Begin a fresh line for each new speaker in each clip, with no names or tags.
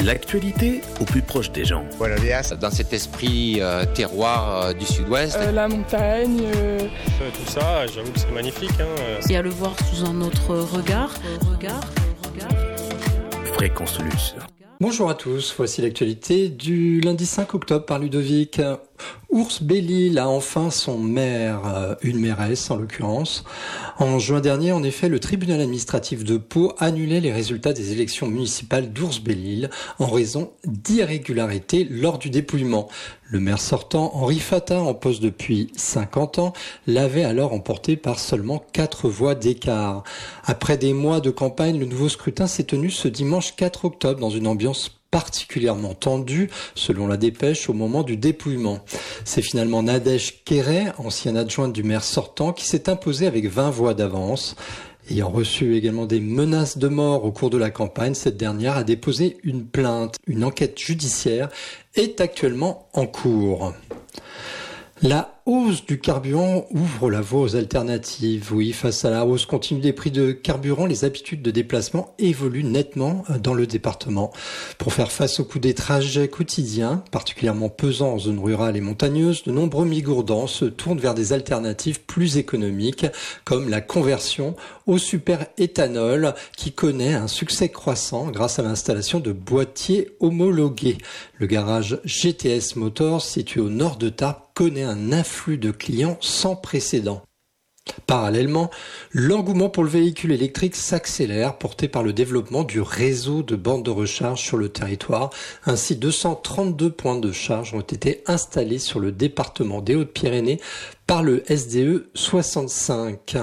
L'actualité au plus proche des gens.
Dans cet esprit terroir du sud-ouest.
La montagne.
Tout ça, j'avoue que c'est magnifique.
Et à le voir sous un autre regard.
Fréquence Luce.
Bonjour à tous, voici l'actualité du lundi 5 octobre par Ludovic. Ours Belle-Île a enfin son maire, une mairesse en l'occurrence. En juin dernier, en effet, le tribunal administratif de Pau annulait les résultats des élections municipales d'Ours Belle-Île en raison d'irrégularités lors du dépouillement. Le maire sortant, Henri Fatin, en poste depuis 50 ans, l'avait alors emporté par seulement 4 voix d'écart. Après des mois de campagne, le nouveau scrutin s'est tenu ce dimanche 4 octobre dans une ambiance particulièrement tendue, selon la dépêche, au moment du dépouillement. C'est finalement Nadège Quéret, ancienne adjointe du maire sortant, qui s'est imposée avec 20 voix d'avance. Ayant reçu également des menaces de mort au cours de la campagne, cette dernière a déposé une plainte. Une enquête judiciaire est actuellement en cours. La hausse du carburant ouvre la voie aux alternatives. Oui, face à la hausse continue des prix de carburant, les habitudes de déplacement évoluent nettement dans le département. Pour faire face au coût des trajets quotidiens, particulièrement pesants en zone rurale et montagneuse, de nombreux migourdans se tournent vers des alternatives plus économiques, comme la conversion au superéthanol, qui connaît un succès croissant grâce à l'installation de boîtiers homologués. Le garage GTS Motors, situé au nord de Tarbes, connaît un afflux de clients sans précédent. Parallèlement, l'engouement pour le véhicule électrique s'accélère, porté par le développement du réseau de bornes de recharge sur le territoire. Ainsi, 232 points de charge ont été installés sur le département des Hautes-Pyrénées par le SDE 65.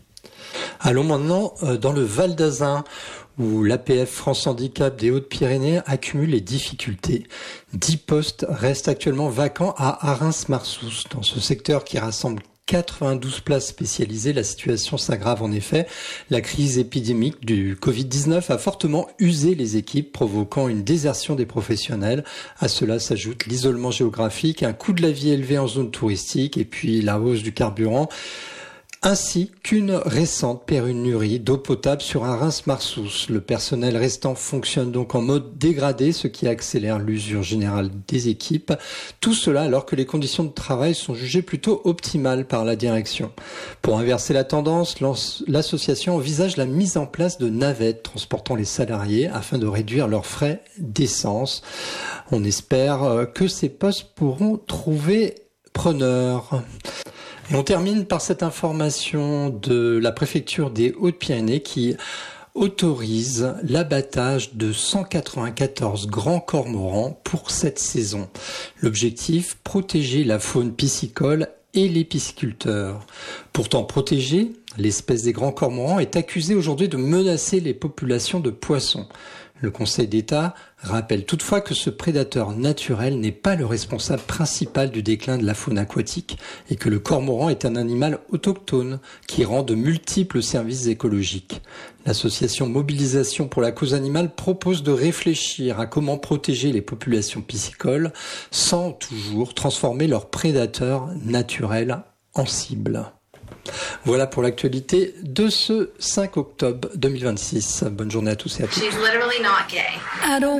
Allons maintenant dans le Val d'Azun, où l'APF France Handicap des Hautes-Pyrénées accumule les difficultés. 10 postes restent actuellement vacants à Arins-Marsous. Dans ce secteur qui rassemble 92 places spécialisées, la situation s'aggrave en effet. La crise épidémique du Covid-19 a fortement usé les équipes, provoquant une désertion des professionnels. À cela s'ajoute l'isolement géographique, un coût de la vie élevé en zone touristique et puis la hausse du carburant, ainsi qu'une récente pénurie d'eau potable sur Arins-Marsous. Le personnel restant fonctionne donc en mode dégradé, ce qui accélère l'usure générale des équipes. Tout cela alors que les conditions de travail sont jugées plutôt optimales par la direction. Pour inverser la tendance, l'association envisage la mise en place de navettes transportant les salariés afin de réduire leurs frais d'essence. On espère que ces postes pourront trouver preneur. Et on termine par cette information de la préfecture des Hautes-Pyrénées qui autorise l'abattage de 194 grands cormorans pour cette saison. L'objectif, protéger la faune piscicole et les pisciculteurs. Pourtant protégée, l'espèce des grands cormorans est accusée aujourd'hui de menacer les populations de poissons. Le Conseil d'État rappelle toutefois que ce prédateur naturel n'est pas le responsable principal du déclin de la faune aquatique et que le cormoran est un animal autochtone qui rend de multiples services écologiques. L'association Mobilisation pour la cause animale propose de réfléchir à comment protéger les populations piscicoles sans toujours transformer leurs prédateurs naturels en cible. Voilà pour l'actualité de ce 5 octobre 2026. Bonne journée à tous et à toutes.